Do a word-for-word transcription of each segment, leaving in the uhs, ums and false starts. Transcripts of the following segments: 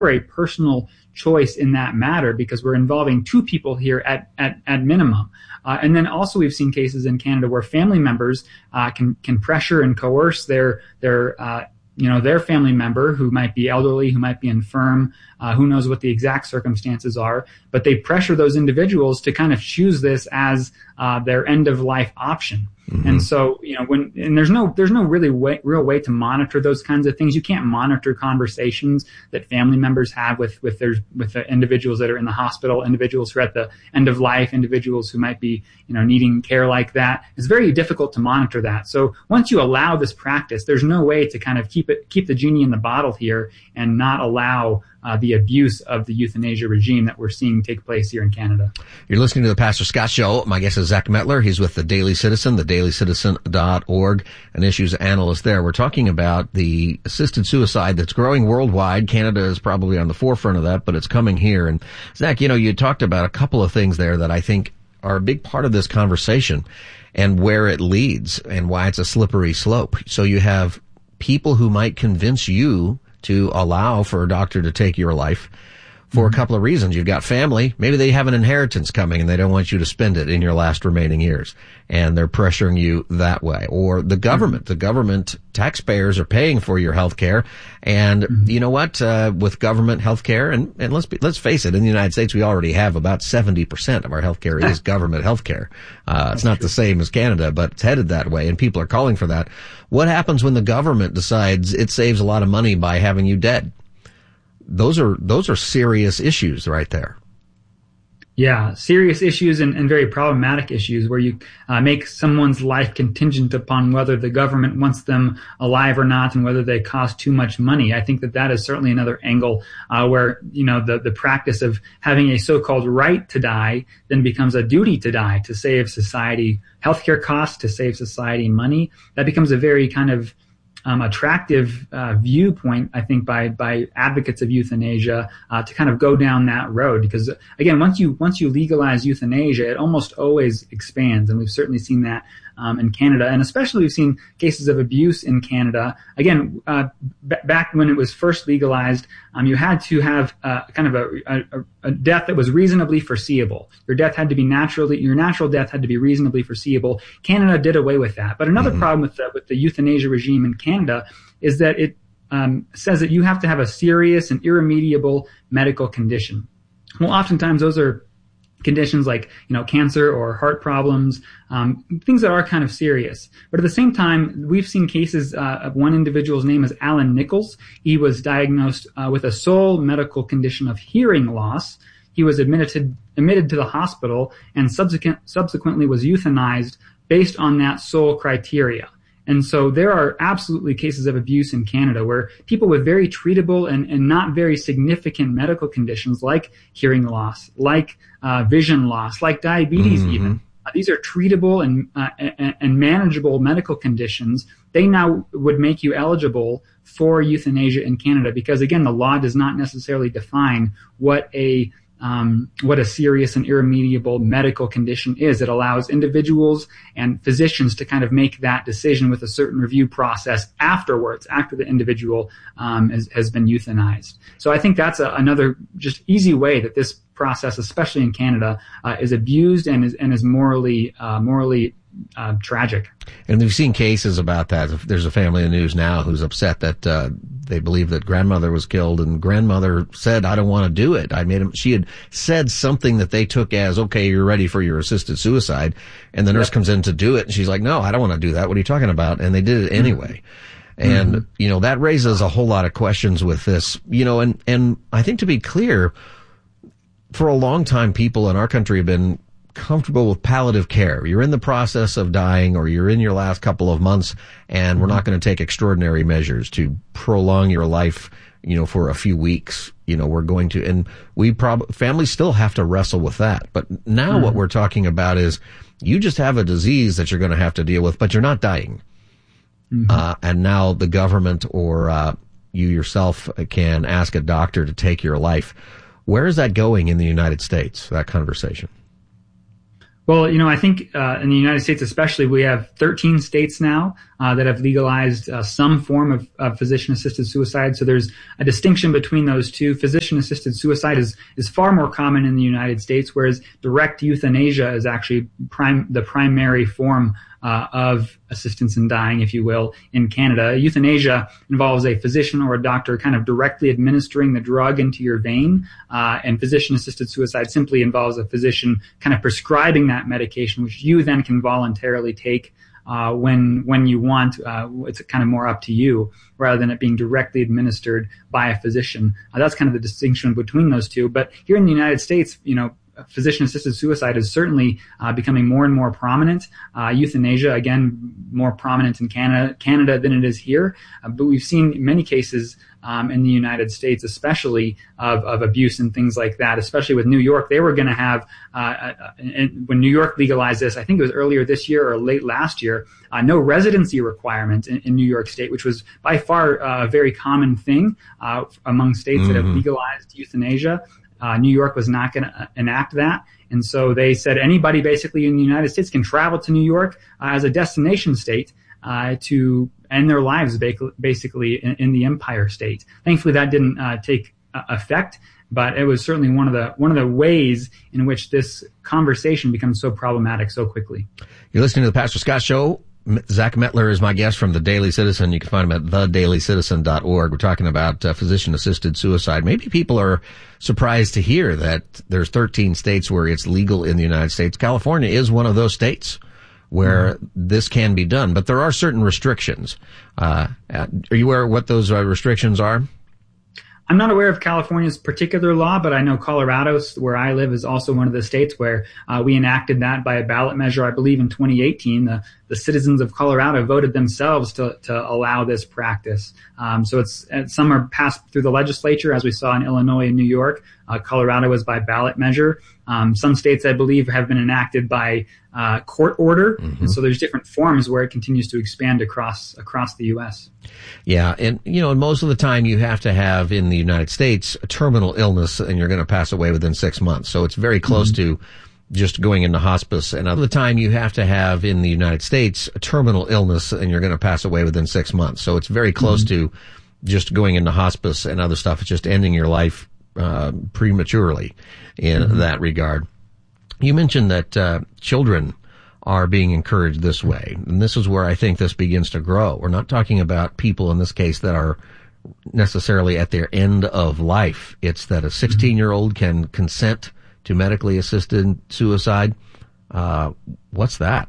a personal choice in that matter because we're involving two people here at, at, at minimum. Uh, and then also we've seen cases in Canada where family members uh, can, can pressure and coerce their, their, uh, you know, their family member who might be elderly, who might be infirm, uh, who knows what the exact circumstances are, but they pressure those individuals to kind of choose this as uh, their end of life option. Mm-hmm. And so, you know, when, and there's no, there's no really way, real way to monitor those kinds of things. You can't monitor conversations that family members have with, with their, with the individuals that are in the hospital, individuals who are at the end of life, individuals who might be, you know, needing care like that. It's very difficult to monitor that. So once you allow this practice, there's no way to kind of keep it, keep the genie in the bottle here and not allow Uh, the abuse of the euthanasia regime that we're seeing take place here in Canada. You're listening to the Pastor Scott Show. My guest is Zach Mettler. He's with the Daily Citizen, the daily citizen dot org, an issues analyst there. We're talking about the assisted suicide that's growing worldwide. Canada is probably on the forefront of that, but it's coming here. And Zach, you know, you talked about a couple of things there that I think are a big part of this conversation and where it leads and why it's a slippery slope. So you have people who might convince you to allow for a doctor to take your life for a couple of reasons. You've got family. Maybe they have an inheritance coming and they don't want you to spend it in your last remaining years. And they're pressuring you that way. Or the government. The government taxpayers are paying for your health care. And mm-hmm. you know what? Uh, with government health care, and, and let's be, let's face it, in the United States, we already have about seventy percent of our health care is government health care. Uh, it's not the same as Canada, but it's headed that way and people are calling for that. What happens when the government decides it saves a lot of money by having you dead? Those are, those are serious issues right there. Yeah, serious issues and, and very problematic issues where you uh, make someone's life contingent upon whether the government wants them alive or not and whether they cost too much money. I think that that is certainly another angle uh, where, you know, the, the practice of having a so-called right to die then becomes a duty to die to save society healthcare costs, to save society money. That becomes a very kind of Um, attractive uh, viewpoint, I think, by by advocates of euthanasia uh, to kind of go down that road. Because again, once you once you legalize euthanasia, it almost always expands, and we've certainly seen that um, in Canada, and especially we've seen cases of abuse in Canada. Again, uh, b- back when it was first legalized, um, you had to have uh, kind of a, a, a death that was reasonably foreseeable. Your death had to be naturally, your natural death had to be reasonably foreseeable. Canada did away with that, but another mm-hmm. problem with the, with the euthanasia regime in Canada is that it um, says that you have to have a serious and irremediable medical condition. Well, oftentimes those are conditions like, you know, cancer or heart problems, um, things that are kind of serious. But at the same time, we've seen cases uh, of one individual's name is Alan Nichols. He was diagnosed uh, with a sole medical condition of hearing loss. He was admitted admitted to the hospital and subsequent, subsequently was euthanized based on that sole criteria. And so there are absolutely cases of abuse in Canada where people with very treatable and, and not very significant medical conditions like hearing loss, like uh, vision loss, like diabetes mm-hmm. even, uh, these are treatable and, uh, and, and manageable medical conditions. They now would make you eligible for euthanasia in Canada because, again, the law does not necessarily define what a Um, what a serious and irremediable medical condition is. It allows individuals and physicians to kind of make that decision with a certain review process afterwards, after the individual um, has, has been euthanized. So I think that's a, another just easy way that this process, especially in Canada, uh, is abused and is and is morally uh, morally uh, tragic. And we've seen cases about that. There's a family in the news now who's upset that uh, they believe that grandmother was killed, and grandmother said, "I don't want to do it." I made him. She had said something that they took as, "Okay, you're ready for your assisted suicide," and the nurse yep. comes in to do it, and she's like, "No, I don't want to do that. What are you talking about?" And they did it anyway. Mm-hmm. And mm-hmm. you know, that raises a whole lot of questions with this. You know, and and I think to be clear, for a long time, people in our country have been comfortable with palliative care. You're in the process of dying, or you're in your last couple of months, and we're not going to take extraordinary measures to prolong your life, you know, for a few weeks. You know, we're going to, and we probably, families still have to wrestle with that. But now mm-hmm. what we're talking about is you just have a disease that you're going to have to deal with, but you're not dying. Mm-hmm. Uh, and now the government or, uh, you yourself can ask a doctor to take your life. Where is that going in the United States, that conversation? Well, you know, I think uh, in the United States especially, we have thirteen states now uh, that have legalized uh, some form of, of physician-assisted suicide. So there's a distinction between those two. Physician-assisted suicide is, is far more common in the United States, whereas direct euthanasia is actually prime, the primary form uh, of assistance in dying, if you will, in Canada. Euthanasia involves a physician or a doctor kind of directly administering the drug into your vein, uh, and physician-assisted suicide simply involves a physician kind of prescribing that medication, which you then can voluntarily take uh, when when you want. Uh, it's kind of more up to you, rather than it being directly administered by a physician. Uh, that's kind of the distinction between those two. But here in the United States, you know, physician-assisted suicide is certainly uh, becoming more and more prominent. Uh, euthanasia, again, more prominent in Canada, Canada than it is here. Uh, but we've seen many cases um, in the United States, especially of, of abuse and things like that, especially with New York. They were going to have, uh, uh, and when New York legalized this, I think it was earlier this year or late last year, uh, no residency requirement in, in New York State, which was by far uh, a very common thing uh, among states mm-hmm. that have legalized euthanasia. Uh, New York was not going to enact that. And so they said anybody basically in the United States can travel to New York uh, as a destination state uh, to end their lives basically in, in the Empire State. Thankfully, that didn't uh, take uh, effect, but it was certainly one of the one of the ways in which this conversation becomes so problematic so quickly. You're listening to the Pastor Scott Show. Zach Mettler is my guest from the Daily Citizen. You can find him at the daily citizen dot org. We're talking about uh, physician-assisted suicide. Maybe people are surprised to hear that there's thirteen states where it's legal in the United States. California is one of those states where mm-hmm. this can be done, but there are certain restrictions. Uh, are you aware of what those uh, restrictions are? I'm not aware of California's particular law, but I know Colorado, where I live, is also one of the states where uh, we enacted that by a ballot measure, I believe, in twenty eighteen. The, the citizens of Colorado voted themselves to, to allow this practice. Um, so it's some are passed through the legislature, as we saw in Illinois and New York. Uh, Colorado was by ballot measure. Um, some states, I believe, have been enacted by uh, court order. Mm-hmm. And so there's different forms where it continues to expand across across the U S. Yeah, and, you know, most of the time you have to have in the United States a terminal illness and you're going to pass away within six months. So it's very close mm-hmm. to just going into hospice. And other time you have to have in the United States a terminal illness and you're going to pass away within six months. So it's very close mm-hmm. to just going into hospice and other stuff. It's just ending your life uh, prematurely in mm-hmm. that regard. You mentioned that uh, children are being encouraged this way. And this is where I think this begins to grow. We're not talking about people in this case that are necessarily at their end of life. It's that a sixteen-year-old can consent to medically assisted suicide. Uh, what's that?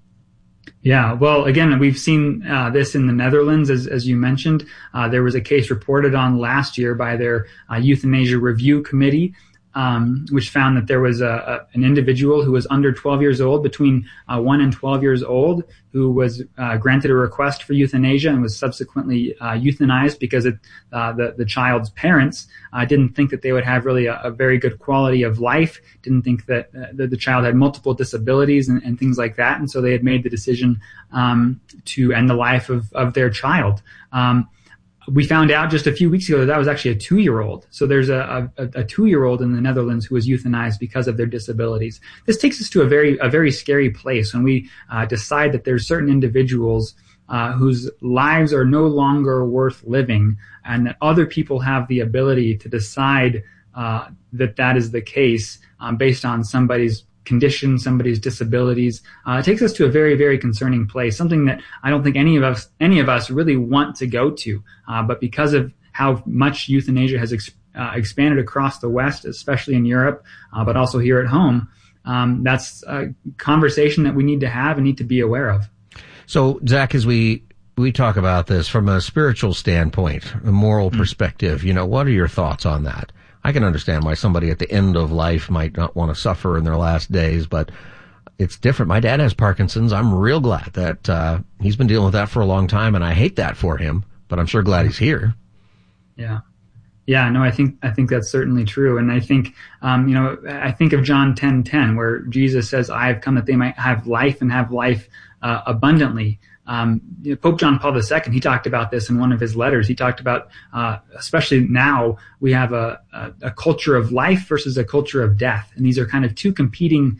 Yeah, well, again, we've seen uh, this in the Netherlands, as, as you mentioned. Uh, there was a case reported on last year by their uh, Euthanasia Review Committee, Um, which found that there was a, a, an individual who was under twelve years old, between uh, one and twelve years old, who was uh, granted a request for euthanasia and was subsequently uh, euthanized because it, uh, the, the child's parents uh, didn't think that they would have really a, a very good quality of life, didn't think that, uh, that the child had multiple disabilities and, and things like that, and so they had made the decision um, to end the life of, of their child. Um, We found out just a few weeks ago that that was actually a two-year-old. So there's a, a, a two-year-old in the Netherlands who was euthanized because of their disabilities. This takes us to a very a very scary place when we uh, decide that there's certain individuals uh, whose lives are no longer worth living, and that other people have the ability to decide uh, that that is the case um, based on somebody's condition, somebody's disabilities. Uh, it takes us to a very, very concerning place, something that I don't think any of us, any of us really want to go to. Uh, but because of how much euthanasia has ex- uh, expanded across the West, especially in Europe, uh, but also here at home, um, that's a conversation that we need to have and need to be aware of. So, Zach, as we, we talk about this from a spiritual standpoint, a moral mm-hmm. perspective, you know, what are your thoughts on that? I can understand why somebody at the end of life might not want to suffer in their last days, but it's different. My dad has Parkinson's. I'm real glad that uh he's been dealing with that for a long time, and I hate that for him, but I'm sure glad he's here. Yeah. Yeah, no, I think I think that's certainly true. And I think um, you know, I think of John ten ten, where Jesus says, I have come that they might have life and have life uh, abundantly. Um, you know, Pope John Paul the Second, he talked about this in one of his letters. He talked about, uh, especially now, we have a, a, a culture of life versus a culture of death. And these are kind of two competing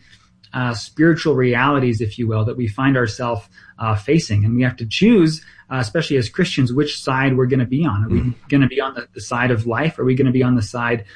uh, spiritual realities, if you will, that we find ourselves uh, facing. And we have to choose, uh, especially as Christians, which side we're going to be on. Are we going to be on the, the side of life? Or are we going to be on the side